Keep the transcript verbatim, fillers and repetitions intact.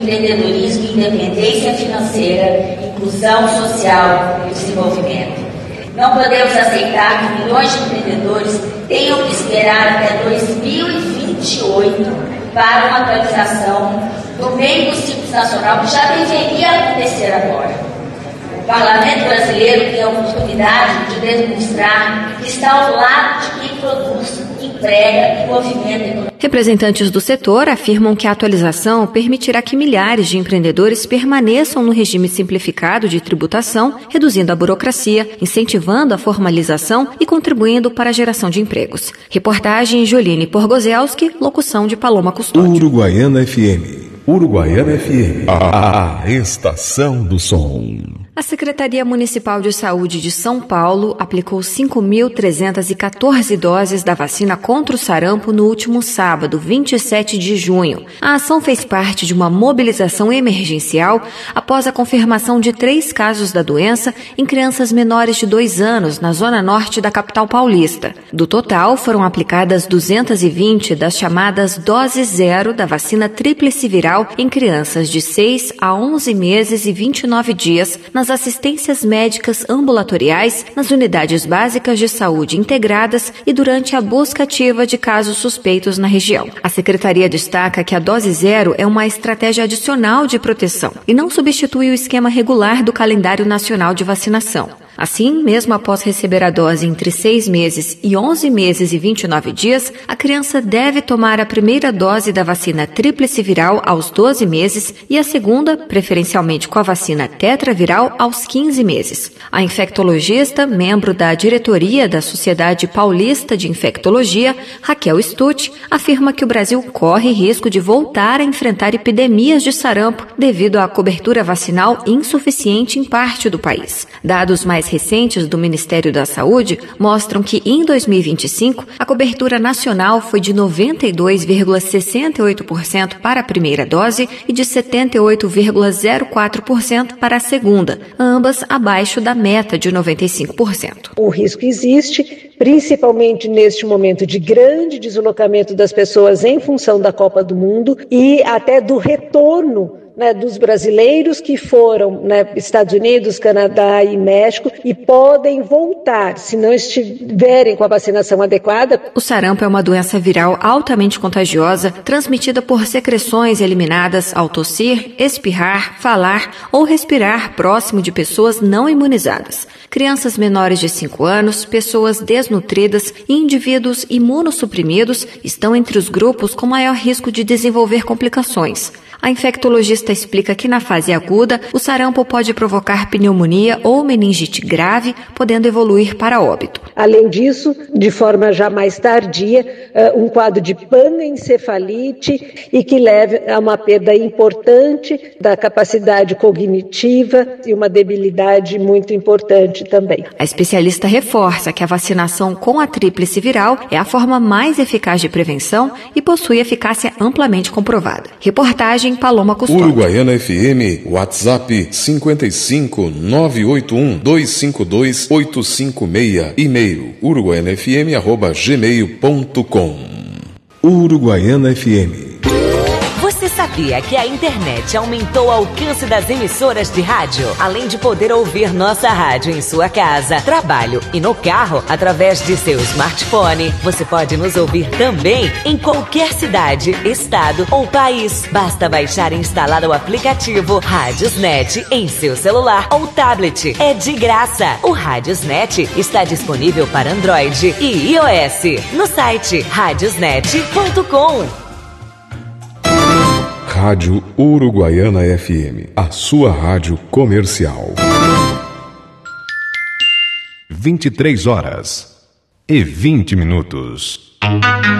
Empreendedorismo, independência financeira, inclusão social e desenvolvimento. Não podemos aceitar que milhões de empreendedores tenham que esperar até dois mil e vinte e oito para uma atualização do meio do Simples Nacional, que já deveria acontecer agora. O Parlamento brasileiro tem a oportunidade de demonstrar que está ao lado de quem produz, emprega e movimenta econômico. Representantes do setor afirmam que a atualização permitirá que milhares de empreendedores permaneçam no regime simplificado de tributação, reduzindo a burocracia, incentivando a formalização e contribuindo para a geração de empregos. Reportagem Joline Porgozelski, locução de Paloma Custódio. Uruguaiana F M. Uruguaiana F M. A, a estação do som. A Secretaria Municipal de Saúde de São Paulo aplicou cinco mil trezentas e quatorze doses da vacina contra o sarampo no último sábado, vinte e sete de junho. A ação fez parte de uma mobilização emergencial após a confirmação de três casos da doença em crianças menores de dois anos na zona norte da capital paulista. Do total, foram aplicadas duzentas e vinte das chamadas doses zero da vacina tríplice viral em crianças de seis a onze meses e vinte e nove dias nas assistências médicas ambulatoriais, nas unidades básicas de saúde integradas e durante a busca ativa de casos suspeitos na região. A Secretaria destaca que a dose zero é uma estratégia adicional de proteção e não substitui o esquema regular do calendário nacional de vacinação. Assim, mesmo após receber a dose entre seis meses e onze meses e vinte e nove dias, a criança deve tomar a primeira dose da vacina tríplice viral aos doze meses e a segunda, preferencialmente com a vacina tetraviral, aos quinze meses. A infectologista, membro da diretoria da Sociedade Paulista de Infectologia, Raquel Stutt, afirma que o Brasil corre risco de voltar a enfrentar epidemias de sarampo devido à cobertura vacinal insuficiente em parte do país. Dados mais recentes do Ministério da Saúde mostram que, em dois mil e vinte e cinco, a cobertura nacional foi de noventa e dois vírgula sessenta e oito por cento para a primeira dose e de setenta e oito vírgula zero quatro por cento para a segunda, ambas abaixo da meta de noventa e cinco por cento. O risco existe, principalmente neste momento de grande deslocamento das pessoas em função da Copa do Mundo e até do retorno, né, dos brasileiros que foram, né, Estados Unidos, Canadá e México e podem voltar se não estiverem com a vacinação adequada. O sarampo é uma doença viral altamente contagiosa, transmitida por secreções eliminadas ao tossir, espirrar, falar ou respirar próximo de pessoas não imunizadas. Crianças menores de cinco anos, pessoas desnutridas e indivíduos imunossuprimidos estão entre os grupos com maior risco de desenvolver complicações. A infectologista explica que na fase aguda, o sarampo pode provocar pneumonia ou meningite grave, podendo evoluir para óbito. Além disso, de forma já mais tardia, um quadro de panencefalite e que leve a uma perda importante da capacidade cognitiva e uma debilidade muito importante também. A especialista reforça que a vacinação com a tríplice viral é a forma mais eficaz de prevenção e possui eficácia amplamente comprovada. Reportagem Paloma Custódio. Uruguaiana F M, WhatsApp cinquenta e cinco, nove oito um, dois cinco dois, oito cinco seis, e-mail uruguaianafm arroba gmail ponto com. Uruguaiana F M. Você sabia que a internet aumentou o alcance das emissoras de rádio? Além de poder ouvir nossa rádio em sua casa, trabalho e no carro, através de seu smartphone, você pode nos ouvir também em qualquer cidade, estado ou país. Basta baixar e instalar o aplicativo Radiosnet em seu celular ou tablet. É de graça. O Radiosnet está disponível para Android e iOS no site radiosnet ponto com. Rádio Uruguaiana F M, a sua rádio comercial. vinte e três horas e vinte minutos.